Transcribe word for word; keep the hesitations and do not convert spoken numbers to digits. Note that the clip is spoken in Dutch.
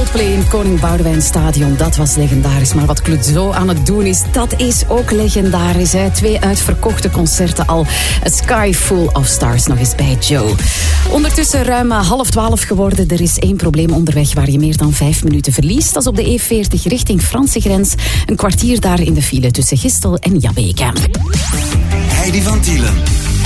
Coldplay in het Koning Boudewijn Stadion, dat was legendarisch. Maar wat Clouseau aan het doen is, dat is ook legendarisch. Hè? Twee uitverkochte concerten al. A Sky Full of Stars nog eens bij Joe. Ondertussen ruim half twaalf geworden. Er is één probleem onderweg waar je meer dan vijf minuten verliest. Dat is op de E veertig richting Franse grens. Een kwartier daar in de file tussen Gistel en Jabbeke. Heidi van Tielen.